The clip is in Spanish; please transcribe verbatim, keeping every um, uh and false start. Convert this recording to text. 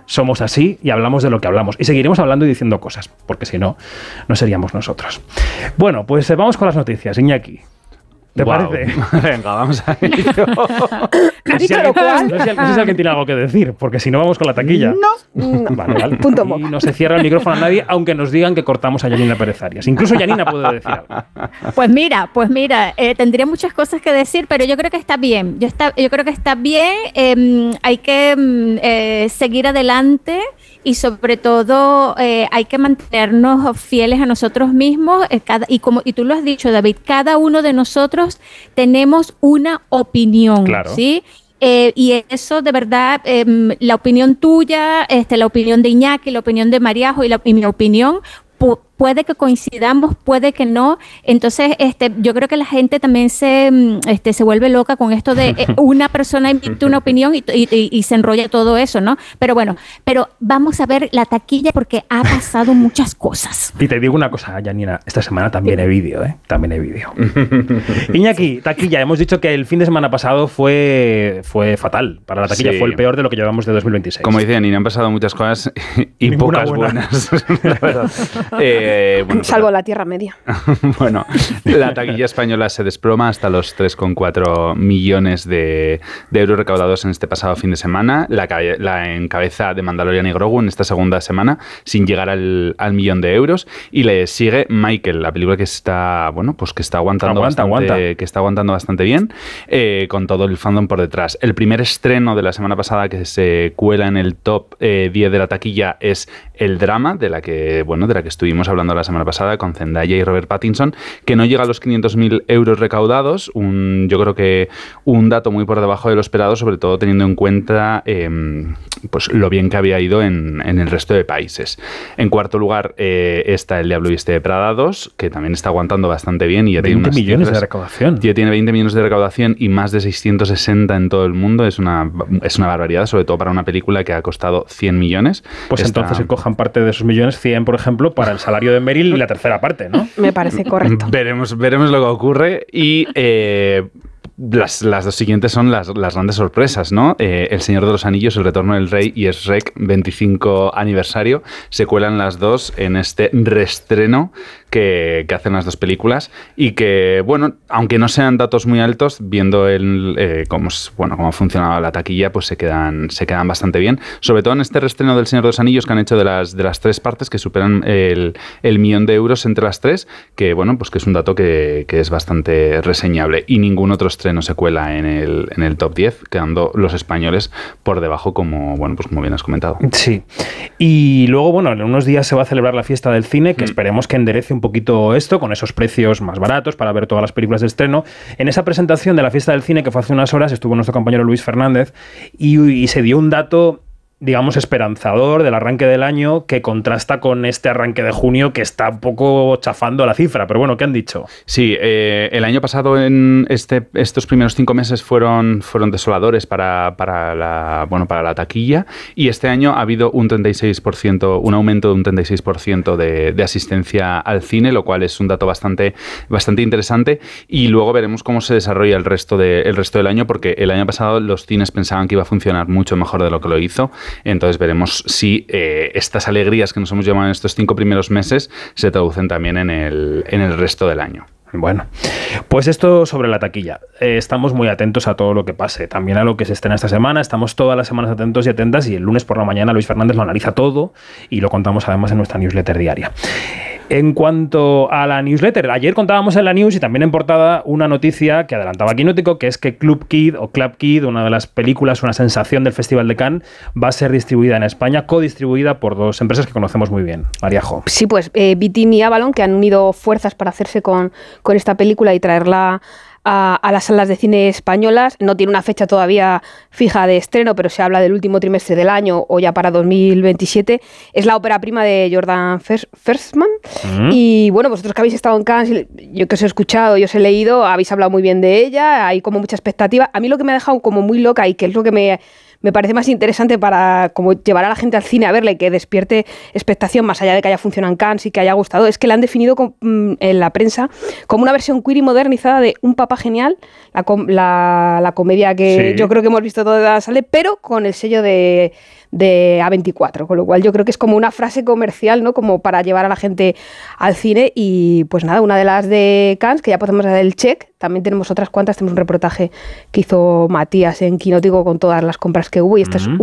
somos así y hablamos de lo que hablamos. Y seguiremos hablando y diciendo cosas, porque si no, no seríamos nosotros. Bueno, pues vamos con las noticias. Iñaki, ¿te wow. parece? Venga, vamos a ello. No sé si alguien, no sé, no sé si alguien tiene algo que decir, porque si no vamos con la taquilla. No. Vale, vale. Punto Y no se cierra el micrófono a nadie, aunque nos digan que cortamos a Yanina Pérez Arias. Incluso Yanina puede decir algo. Pues mira, pues mira, eh, tendría muchas cosas que decir, pero yo creo que está bien. Yo, está, yo creo que está bien. Eh, hay que eh, seguir adelante y sobre todo eh, hay que mantenernos fieles a nosotros mismos. Eh, cada, y como y tú lo has dicho, David, cada uno de nosotros tenemos una opinión, claro. ¿sí? Eh, y eso de verdad, eh, la opinión tuya, este, la opinión de Iñaki, la opinión de Mariajo y, la, y mi opinión, pu- puede que coincidamos, puede que no. Entonces, este, yo creo que la gente también se, este, se vuelve loca con esto de eh, una persona emite una opinión y, y, y se enrolla todo eso, ¿no? Pero bueno, pero vamos a ver la taquilla porque ha pasado muchas cosas. Y te digo una cosa, Yanina, esta semana también hay vídeo, ¿eh? También hay vídeo. Iñaki, taquilla, hemos dicho que el fin de semana pasado fue, fue fatal para la taquilla, sí. Fue el peor de lo que llevamos de dos mil veintiséis. Como dice Yanina, han pasado muchas cosas y Ninguna pocas buena. buenas, la verdad. Eh, Eh, bueno, Salvo pero, la Tierra Media. Bueno, la taquilla española se desploma hasta los tres coma cuatro millones de, de euros recaudados en este pasado fin de semana. La, la encabeza de Mandalorian y Grogu en esta segunda semana, sin llegar al, al millón de euros. Y le sigue Michael, la película que está, bueno, pues que está aguantando, aguanta, bastante, aguanta. que está aguantando bastante bien, eh, con todo el fandom por detrás. El primer estreno de la semana pasada que se cuela en el top eh, diez de la taquilla es El Drama, de la que, bueno, de la que estuvimos hablando la semana pasada con Zendaya y Robert Pattinson, que no llega a los quinientos mil euros recaudados, un, yo creo que un dato muy por debajo de lo esperado, sobre todo teniendo en cuenta eh, pues lo bien que había ido en, en el resto de países. En cuarto lugar eh, está El Diablo Viste de Prada dos, que también está aguantando bastante bien y ya tiene veinte millones cifras, de recaudación. Ya tiene veinte millones de recaudación y más de seiscientos sesenta en todo el mundo. Es una, es una barbaridad, sobre todo para una película que ha costado cien millones. Pues está... entonces se cojan parte de esos millones, cien por ejemplo, para el salario de Meryl y la tercera parte, ¿no? Me parece correcto. Veremos, veremos lo que ocurre y eh, las, las dos siguientes son las, las grandes sorpresas, ¿no? Eh, El Señor de los Anillos, El Retorno del Rey y Shrek veinticinco aniversario. Se cuelan las dos en este reestreno que, que hacen las dos películas y que, bueno, aunque no sean datos muy altos, viendo el, eh, cómo, bueno, cómo ha funcionado la taquilla, pues se quedan, se quedan bastante bien. Sobre todo en este reestreno del Señor de los Anillos que han hecho de las, de las tres partes, que superan el, el millón de euros entre las tres, que, bueno, pues que es un dato que, que es bastante reseñable. Y ningún otro estreno se cuela en el, en el top diez, quedando los españoles por debajo, como, bueno, pues como bien has comentado. Sí. Y luego, bueno, en unos días se va a celebrar la fiesta del cine, que mm. esperemos que enderece un poquito esto, con esos precios más baratos para ver todas las películas de estreno. En esa presentación de la fiesta del cine, que fue hace unas horas, estuvo nuestro compañero Luis Fernández y, y se dio un dato, digamos, esperanzador del arranque del año, que contrasta con este arranque de junio que está un poco chafando la cifra. Pero bueno, ¿qué han dicho? Sí, eh, el año pasado en este, estos primeros cinco meses fueron, fueron desoladores para, para, la, bueno, para la taquilla, y este año ha habido un treinta y seis por ciento, un aumento de un treinta y seis por ciento de, de asistencia al cine, lo cual es un dato bastante, bastante interesante, y luego veremos cómo se desarrolla el resto, de, el resto del año, porque el año pasado los cines pensaban que iba a funcionar mucho mejor de lo que lo hizo. Entonces veremos si eh, estas alegrías que nos hemos llevado en estos cinco primeros meses se traducen también en el, en el resto del año. Bueno, pues esto sobre la taquilla. Eh, estamos muy atentos a todo lo que pase, también a lo que se estrena esta semana. Estamos todas las semanas atentos y atentas, y el lunes por la mañana Luis Fernández lo analiza todo y lo contamos además en nuestra newsletter diaria. En cuanto a la newsletter, ayer contábamos en la news y también en portada una noticia que adelantaba Quinótico, que es que Club Kid o Club Kid, una de las películas, una sensación del Festival de Cannes, va a ser distribuida en España, codistribuida por dos empresas que conocemos muy bien. Mariajo. Sí, pues eh, Bitin y Avalon, que han unido fuerzas para hacerse con, con esta película y traerla a, a las salas de cine españolas. No tiene una fecha todavía fija de estreno, pero se habla del último trimestre del año o ya para dos mil veintisiete. Es la ópera prima de Jordan Firstman. Mm. Y bueno, vosotros que habéis estado en Cannes, yo que os he escuchado y os he leído, habéis hablado muy bien de ella, hay como mucha expectativa. A mí lo que me ha dejado como muy loca y que es lo que me... me parece más interesante para como llevar a la gente al cine a verla y que despierte expectación más allá de que haya funcionado en Cannes y que haya gustado, es que la han definido con, en la prensa como una versión queer y modernizada de Un papá genial, la, la, la comedia que sí. yo creo que hemos visto toda la sala, pero con el sello de, de A veinticuatro, con lo cual yo creo que es como una frase comercial, ¿no? Como para llevar a la gente al cine. Y pues nada, una de las de Cannes, que ya podemos dar el check. También tenemos otras cuantas, tenemos un reportaje que hizo Matías en Quinótico con todas las compras que hubo, y esta mm-hmm. es